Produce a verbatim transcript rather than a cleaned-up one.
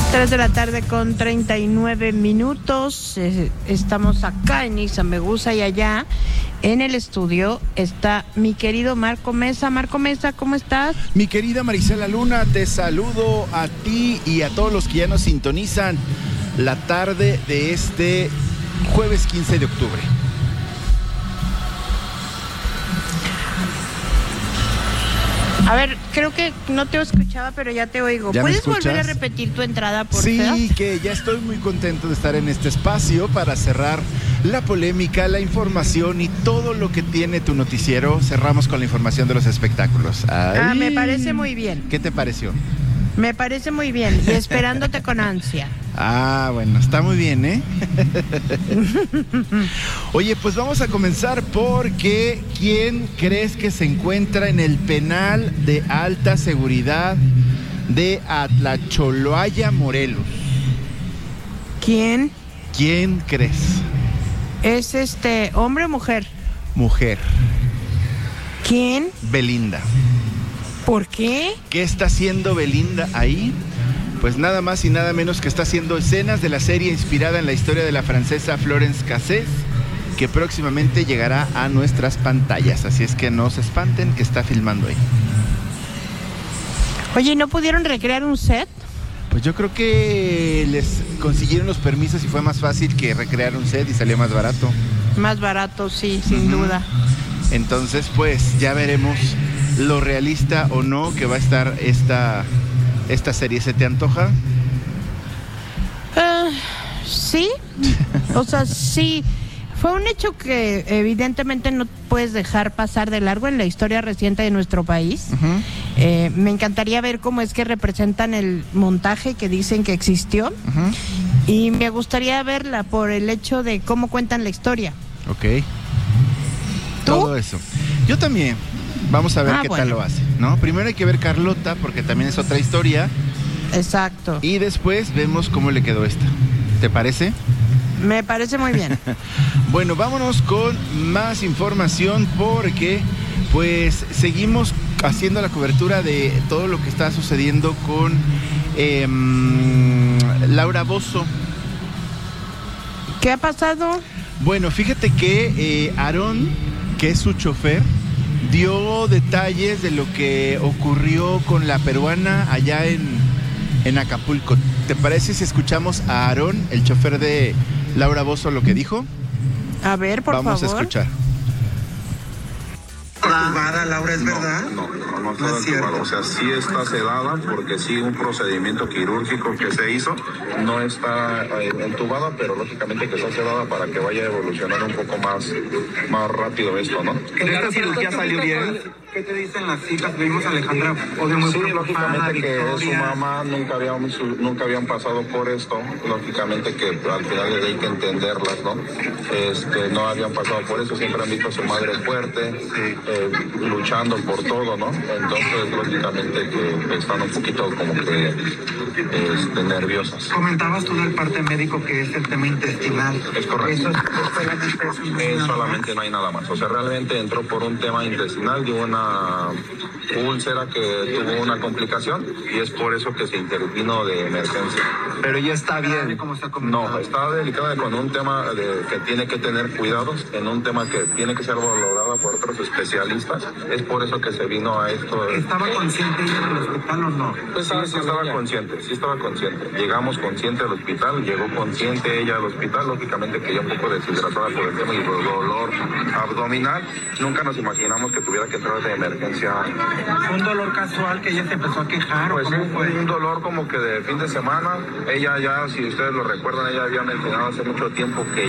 tres de la tarde con treinta y nueve minutos. Eh, estamos acá en Ixa Me Gusta y allá en el estudio está mi querido Marco Mesa. Marco Mesa, ¿cómo estás? Mi querida Marisela Luna, te saludo a ti y a todos los que ya nos sintonizan la tarde de este jueves quince de octubre. A ver, creo que no te escuchaba, pero ya te oigo. ¿Puedes volver a repetir tu entrada, por favor? Sí, que ya estoy muy contento de estar en este espacio para cerrar la polémica, la información y todo lo que tiene tu noticiero. Cerramos con la información de los espectáculos. Ay. Ah, me parece muy bien. ¿Qué te pareció? Me parece muy bien y esperándote con ansia. Ah, bueno, está muy bien, ¿eh? Oye, pues vamos a comenzar porque ¿quién crees que se encuentra en el penal de alta seguridad de Atlacholoaya, Morelos? ¿Quién? ¿Quién crees? ¿Es este hombre o mujer? Mujer. ¿Quién? Belinda. ¿Por qué? ¿Qué está haciendo Belinda ahí? Pues nada más y nada menos que está haciendo escenas de la serie inspirada en la historia de la francesa Florence Cassés, que próximamente llegará a nuestras pantallas. Así es que no se espanten que está filmando ahí. Oye, ¿no pudieron recrear un set? Pues yo creo que les consiguieron los permisos y fue más fácil que recrear un set y salió más barato. Más barato, sí, sin uh-huh. duda. Entonces, pues ya veremos lo realista o no que va a estar esta, esta serie. ¿Se te antoja? Uh, sí, o sea, sí. Fue un hecho que evidentemente no puedes dejar pasar de largo en la historia reciente de nuestro país. Uh-huh. Eh, me encantaría ver cómo es que representan el montaje que dicen que existió. Uh-huh. Y me gustaría verla por el hecho de cómo cuentan la historia. Ok. ¿Tú? Todo eso. Yo también. Vamos a ver ah, qué bueno. tal lo hace, ¿no? Primero hay que ver Carlota, porque también es otra historia. Exacto. Y después vemos cómo le quedó esta. ¿Te parece? Me parece muy bien. Bueno, vámonos con más información porque pues seguimos haciendo la cobertura de todo lo que está sucediendo con eh, Laura Bozzo. ¿Qué ha pasado? Bueno, fíjate que eh, Aarón, que es su chofer, dio detalles de lo que ocurrió con la peruana allá en, en Acapulco. ¿Te parece si escuchamos a Aarón, el chofer de Laura Bozzo, lo que dijo? A ver, por Vamos favor. Vamos a escuchar. ¿Entubada, Laura, es verdad? No, no, no está no entubada. O sea, sí está sedada porque sí un procedimiento quirúrgico que se hizo. No está eh, entubada, pero lógicamente que está sedada para que vaya a evolucionar un poco más, más rápido esto, ¿no? ¿De esta cirugía salió bien? ¿Qué te dicen las chicas? Vimos a Alejandra Odio muy sí, lógicamente que Victoria. su mamá nunca habían, su, nunca habían pasado por esto. Lógicamente que al final hay que entenderlas, ¿no? Este, no habían pasado por eso, siempre han visto a su madre fuerte, eh, luchando por todo, ¿no? Entonces, lógicamente que están un poquito como que este, nerviosas. Comentabas tú del parte médico que es el tema intestinal. Es correcto. Eso es, solamente, es eh, solamente no hay nada más. O sea, realmente entró por un tema intestinal de una úlcera que tuvo una complicación y es por eso que se intervino de emergencia. Pero ya está bien. ¿Cómo está no, está delicada con un tema de, que tiene que tener cuidados, en un tema que tiene que ser valorada por otros especialistas. Es por eso que se vino a esto. ¿Estaba consciente ella del hospital o no? Pues sí, sí estaba consciente, sí estaba consciente. Llegamos consciente al hospital, llegó consciente ella al hospital, lógicamente que ya un poco deshidratada por el tema del dolor abdominal. Nunca nos imaginamos que tuviera que entrar de emergencia. ¿Fue un dolor casual que ella se empezó a quejar? Pues ¿o cómo sí, fue? un dolor como que de fin de semana. Ella ya, si ustedes lo recuerdan, ella había mencionado hace mucho tiempo que